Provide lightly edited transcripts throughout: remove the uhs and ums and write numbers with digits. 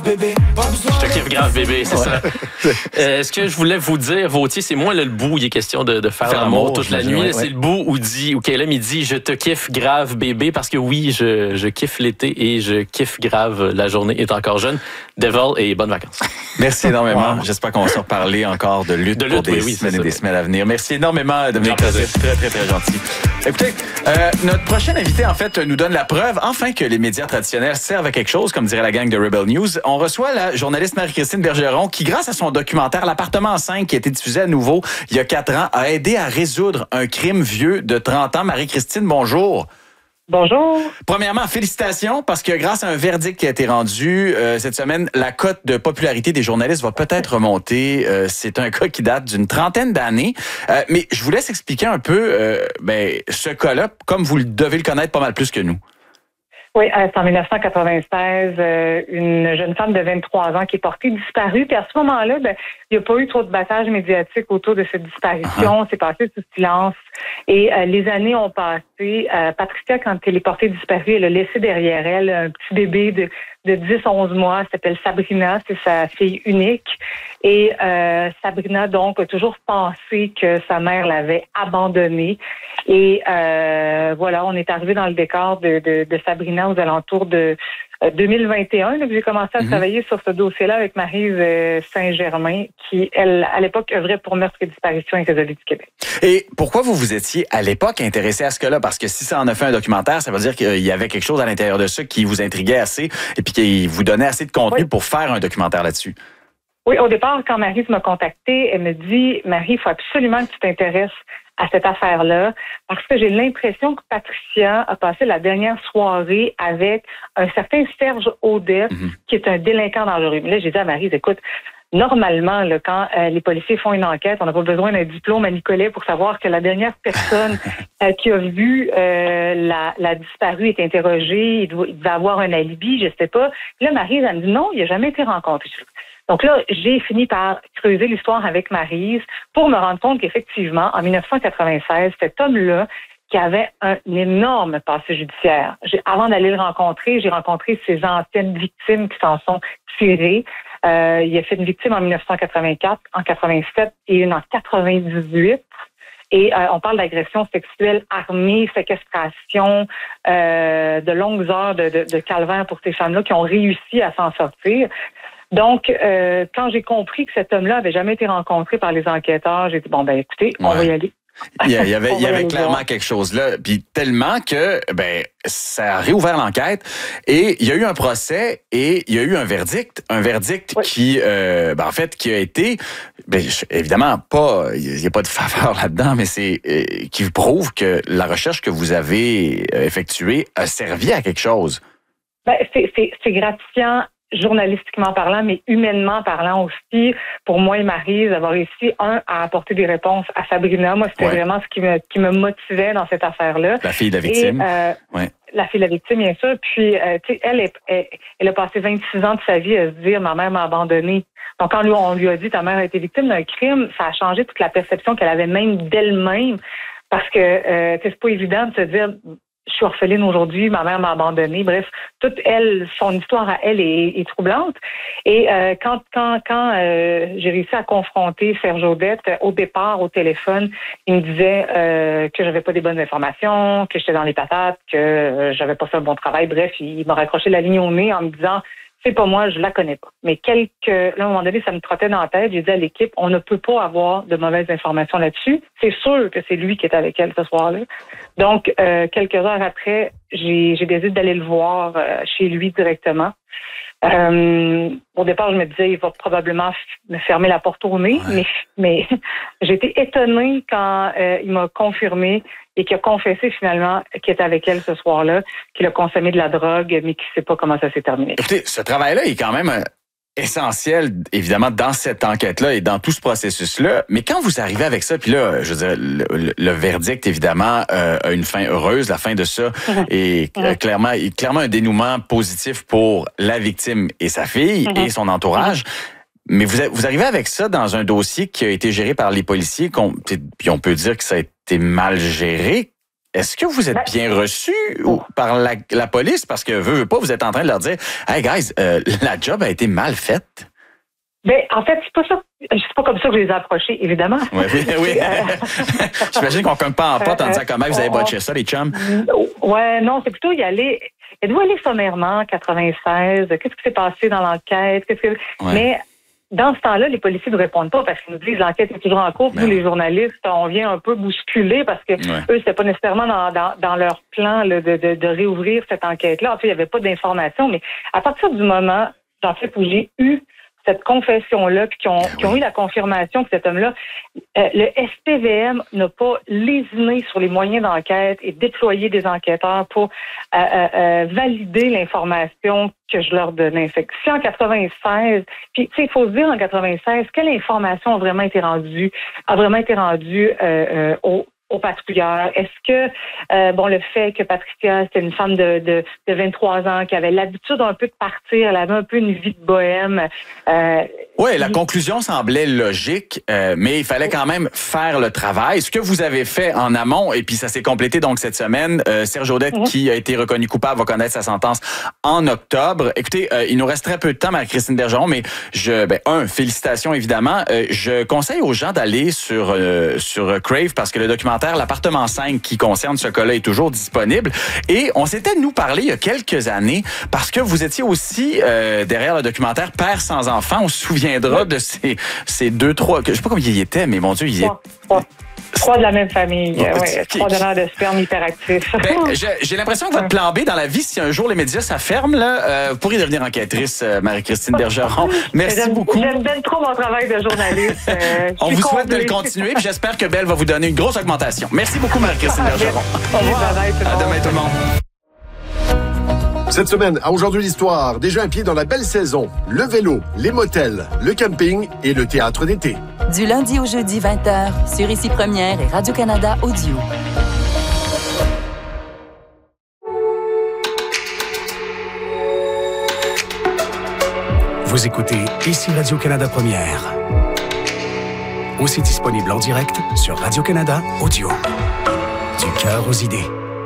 Bébé, pas besoin. Je te kiffe grave, bébé, c'est ça. Ce que je voulais vous dire, Vautier, c'est moins le bout, il est question de faire l'amour toute la nuit. C'est le bout où Caleb, il dit « Je te kiffe grave, bébé », parce que oui, je kiffe l'été et je kiffe grave la journée est encore jeune. Devil et bonnes vacances. Merci énormément. Wow. J'espère qu'on va se reparler encore de lutte pour des semaines et des semaines à venir. Merci énormément, Dominique. C'est très, très, très gentil. Écoutez, notre prochain invité, en fait, nous donne la preuve, enfin, que les médias traditionnels servent à quelque chose, comme dirait la gang de Rebel News. On reçoit la journaliste Marie-Christine Bergeron, qui, grâce à son documentaire L'appartement 5, qui a été diffusé à nouveau il y a 4 ans, a aidé à résoudre un crime vieux de 30 ans. Marie-Christine, bonjour. Bonjour. Premièrement, félicitations, parce que grâce à un verdict qui a été rendu cette semaine, la cote de popularité des journalistes va peut-être remonter. C'est un cas qui date d'une trentaine d'années. Mais je vous laisse expliquer un peu ce cas-là, comme vous devez le connaître pas mal plus que nous. Oui, c'est en 1996, une jeune femme de 23 ans qui est portée disparue. Puis à ce moment-là, il n'y a pas eu trop de battage médiatique autour de cette disparition. C'est passé sous silence. Et les années ont passé. Patricia, quand elle est portée disparue, elle a laissé derrière elle un petit bébé de 10-11 mois. Elle s'appelle Sabrina, c'est sa fille unique. Et Sabrina, donc, a toujours pensé que sa mère l'avait abandonnée. Et voilà, on est arrivé dans le décor de Sabrina aux alentours de 2021. Là, j'ai commencé à travailler sur ce dossier-là avec Maryse Saint-Germain, qui, elle, à l'époque, œuvrait pour meurtre et disparition irrésolue du Québec. Et pourquoi vous étiez, à l'époque, intéressé à ce cas-là? Parce que si ça en a fait un documentaire, ça veut dire qu'il y avait quelque chose à l'intérieur de ça qui vous intriguait assez et puis qui vous donnait assez de contenu pour faire un documentaire là-dessus. Oui, au départ, quand Maryse m'a contactée, elle me dit « Marie, il faut absolument que tu t'intéresses à cette affaire-là, parce que j'ai l'impression que Patricia a passé la dernière soirée avec un certain Serge Audet, qui est un délinquant dangereux. » Là, j'ai dit à Maryse, écoute, normalement, là, quand les policiers font une enquête, on n'a pas besoin d'un diplôme à Nicolet pour savoir que la dernière personne qui a vu la disparue est interrogée, il devait avoir un alibi, je sais pas. Puis là, Maryse, elle me dit non, il n'a jamais été rencontré. Donc là, j'ai fini par creuser l'histoire avec Maryse pour me rendre compte qu'effectivement, en 1996, cet homme-là, qui avait un énorme passé judiciaire. Avant d'aller le rencontrer, j'ai rencontré ses anciennes victimes qui s'en sont tirées. Il a fait une victime en 1984, en 87 et une en 98. Et on parle d'agression sexuelle armée, séquestration, de longues heures de calvaire pour ces femmes-là qui ont réussi à s'en sortir. Donc, quand j'ai compris que cet homme-là avait jamais été rencontré par les enquêteurs, j'ai dit, bon, ben écoutez, on va y aller. Il y avait clairement quelque chose là, puis tellement que ça a réouvert l'enquête et il y a eu un procès et il y a eu un verdict qui en fait qui a été évidemment pas, il n'y a pas de faveur là-dedans, mais c'est qui prouve que la recherche que vous avez effectuée a servi à quelque chose. C'est gratifiant journalistiquement parlant, mais humainement parlant aussi, pour moi et Maryse, d'avoir réussi, à apporter des réponses à Sabrina. Moi, c'était vraiment ce qui me motivait dans cette affaire-là. La fille de la victime. La fille de la victime, bien sûr. Puis, tu sais, elle a passé 26 ans de sa vie à se dire, ma mère m'a abandonnée. Donc, quand on lui a dit, ta mère a été victime d'un crime, ça a changé toute la perception qu'elle avait même d'elle-même. Parce que c'est pas évident de se dire, je suis orpheline aujourd'hui, ma mère m'a abandonnée. Bref, toute son histoire à elle est troublante. Et quand j'ai réussi à confronter Serge Audet, au départ, au téléphone, il me disait que j'avais pas des bonnes informations, que j'étais dans les patates, que j'avais pas fait un bon travail. Bref, il m'a raccroché la ligne au nez en me disant c'est pas moi, je la connais pas. Mais là, à un moment donné, ça me trottait dans la tête. J'ai dit à l'équipe, on ne peut pas avoir de mauvaises informations là-dessus. C'est sûr que c'est lui qui est avec elle ce soir-là. Donc, quelques heures après, j'ai décidé d'aller le voir chez lui directement. Au départ, je me disais, il va probablement me fermer la porte au nez, mais j'ai été étonnée quand il m'a confirmé et qu'il a confessé finalement qu'il était avec elle ce soir-là, qu'il a consommé de la drogue, mais qu'il ne sait pas comment ça s'est terminé. Écoutez, ce travail-là est quand même essentiel, évidemment, dans cette enquête-là et dans tout ce processus-là. Mais quand vous arrivez avec ça, puis là, je veux dire, le verdict, évidemment, a une fin heureuse. La fin de ça est clairement un dénouement positif pour la victime et sa fille et son entourage. Mais vous arrivez avec ça dans un dossier qui a été géré par les policiers, puis on peut dire que ça a été mal géré. est-ce que vous êtes bien reçu par la police? Parce que, veux pas, vous êtes en train de leur dire, « Hey, guys, la job a été mal faite. » Ben, en fait, c'est pas ça. C'est pas comme ça que je les ai approchés, évidemment. Oui. J'imagine qu'on ne cogne pas en porte en disant comment vous avez botché ça, les chums. Ouais, non, c'est plutôt y aller. Êtes-vous allé sommairement, 96? Qu'est-ce qui s'est passé dans l'enquête? Mais dans ce temps-là, les policiers ne répondent pas parce qu'ils nous disent l'enquête est toujours en cours. Nous, les journalistes, on vient un peu bousculer parce que eux, c'était pas nécessairement dans leur plan là, de réouvrir cette enquête-là. En fait, il n'y avait pas d'informations. Mais à partir du moment, en fait, où j'ai eu cette confession-là, puis qui ont eu la confirmation que cet homme-là, le SPVM n'a pas lésiné sur les moyens d'enquête et déployé des enquêteurs pour valider l'information que je leur donnais. Fait que si en 96, puis tu sais, il faut se dire en 96, quelle information a vraiment été rendue aux patrouilleurs? Est-ce que, le fait que Patricia, c'était une femme de 23 ans, qui avait l'habitude un peu de partir, elle avait un peu une vie de bohème. Oui, la conclusion semblait logique, mais il fallait quand même faire le travail. Ce que vous avez fait en amont, et puis ça s'est complété donc cette semaine, Serge Audet, qui a été reconnu coupable, va connaître sa sentence en octobre. Écoutez, il nous reste très peu de temps, Marie-Christine Bergeron, mais félicitations évidemment. Je conseille aux gens d'aller sur Crave parce que le documentaire L'appartement 5 qui concerne ce cas-là est toujours disponible. Et on s'était, nous, parlé il y a quelques années parce que vous étiez aussi derrière le documentaire Père sans enfant. On se souviendra de ces 2-3... Je sais pas combien il y était, mais mon Dieu, il y était... 3 de la même famille, 3 donneurs de sperme hyperactifs. J'ai l'impression que votre plan B dans la vie, si un jour les médias ça ferme, vous pourriez devenir enquêtrice, Marie-Christine Bergeron. Merci beaucoup. J'aime bien trop mon travail de journaliste. On vous souhaite de le continuer, puis j'espère que Belle va vous donner une grosse augmentation. Merci beaucoup, Marie-Christine Bergeron. Au revoir. À demain, tout le monde. Cette semaine, à Aujourd'hui l'Histoire, déjà un pied dans la belle saison. Le vélo, les motels, le camping et le théâtre d'été. Du lundi au jeudi 20h, sur Ici Première et Radio-Canada Audio. Vous écoutez Ici Radio-Canada Première. Aussi disponible en direct sur Radio-Canada Audio. Du cœur aux idées.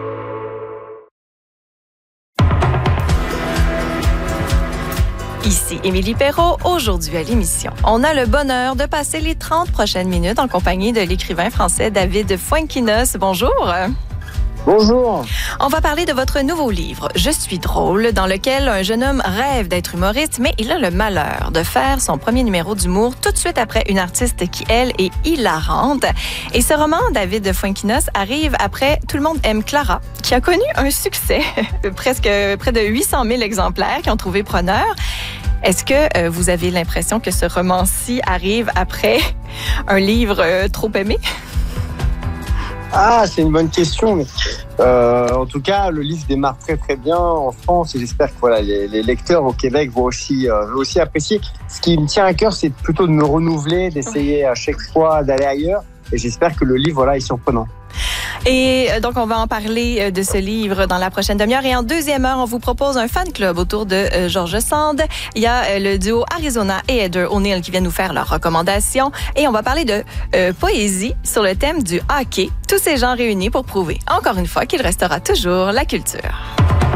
Ici Émilie Perrault, aujourd'hui à l'émission. On a le bonheur de passer les 30 prochaines minutes en compagnie de l'écrivain français David Fuenquinos. Bonjour. Bonjour. On va parler de votre nouveau livre, Je suis drôle, dans lequel un jeune homme rêve d'être humoriste, mais il a le malheur de faire son premier numéro d'humour tout de suite après une artiste qui, elle, est hilarante. Et ce roman, David Fuenquinos, arrive après Tout le monde aime Clara, qui a connu un succès, presque près de 800 000 exemplaires qui ont trouvé preneur. Est-ce que vous avez l'impression que ce roman-ci arrive après un livre trop aimé? Ah, c'est une bonne question. En tout cas, le livre démarre très très bien en France et j'espère que les lecteurs au Québec vont aussi apprécier. Ce qui me tient à cœur, c'est plutôt de me renouveler, d'essayer à chaque fois d'aller ailleurs. Et j'espère que le livre est surprenant. Et donc, on va en parler de ce livre dans la prochaine demi-heure. Et en deuxième heure, on vous propose un fan club autour de George Sand. Il y a le duo Arizona et Heather O'Neill qui viennent nous faire leurs recommandations. Et on va parler de poésie sur le thème du hockey. Tous ces gens réunis pour prouver, encore une fois, qu'il restera toujours la culture.